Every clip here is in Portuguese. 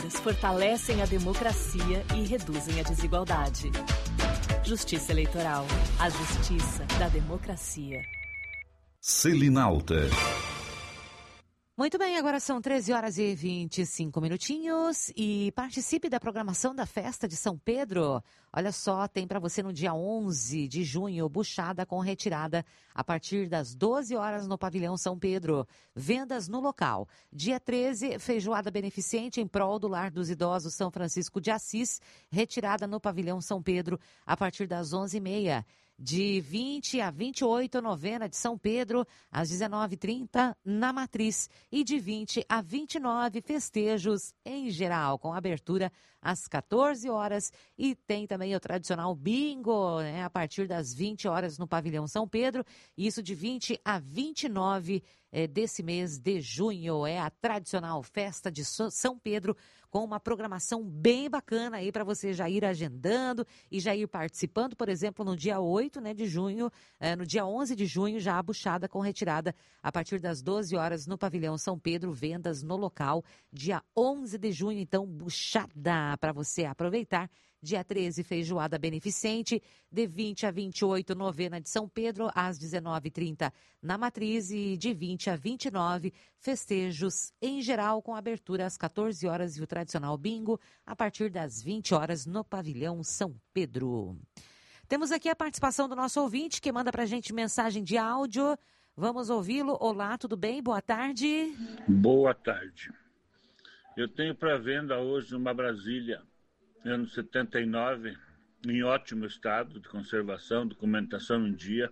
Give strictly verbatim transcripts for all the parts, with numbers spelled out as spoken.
medidas fortalecem a democracia e reduzem a desigualdade. Justiça Eleitoral. A justiça da democracia. Selinalta. Muito bem, agora são treze horas e vinte e cinco minutinhos e participe da programação da Festa de São Pedro. Olha só, tem para você no dia onze de junho, buchada com retirada a partir das doze horas no Pavilhão São Pedro. Vendas no local. Dia treze, feijoada beneficente em prol do Lar dos Idosos São Francisco de Assis, retirada no Pavilhão São Pedro a partir das onze e meia. De vinte a vinte e oito, novena de São Pedro, às dezenove e trinta, na Matriz. E de vinte a vinte e nove, festejos em geral, com abertura às quatorze horas. E tem também o tradicional bingo, né, a partir das vinte horas no Pavilhão São Pedro. Isso de vinte a vinte e nove é, desse mês de junho. É a tradicional festa de São Pedro, com uma programação bem bacana aí para você já ir agendando e já ir participando. Por exemplo, no dia oito, né, de junho, eh, no dia onze de junho, já a buchada com retirada a partir das doze horas no Pavilhão São Pedro, vendas no local. Dia onze de junho, então, buchada para você aproveitar. Dia treze, feijoada beneficente, de vinte a vinte e oito, novena de São Pedro, às dezenove e trinta na Matriz, e de vinte a vinte e nove, festejos em geral, com abertura às quatorze horas e o tradicional bingo a partir das vinte horas no Pavilhão São Pedro. Temos aqui a participação do nosso ouvinte, que manda pra gente mensagem de áudio. Vamos ouvi-lo. Olá, tudo bem? Boa tarde. Boa tarde. Eu tenho para venda hoje uma Brasília ano setenta e nove, em ótimo estado de conservação, documentação em dia.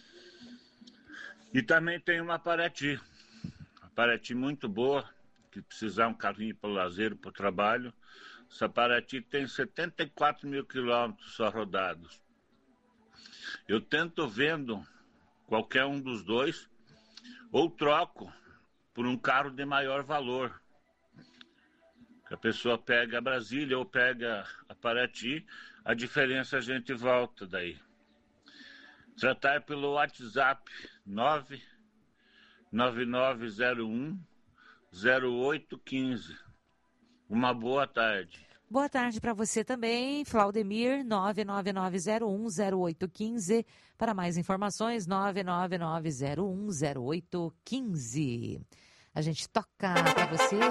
E também tem uma Paraty, uma Paraty muito boa, que precisar um carrinho para o lazer, para o trabalho. Essa Paraty tem setenta e quatro mil quilômetros só rodados. Eu tento vendo qualquer um dos dois, ou troco por um carro de maior valor. A pessoa pega a Brasília ou pega a Paraty, a diferença a gente volta daí. Tratar pelo WhatsApp nove nove nove zero um zero oito um cinco. Uma boa tarde. Boa tarde para você também, Claudemir, nove nove nove zero um zero oito um cinco. Para mais informações, nove nove nove zero um zero oito um cinco. A gente toca para você.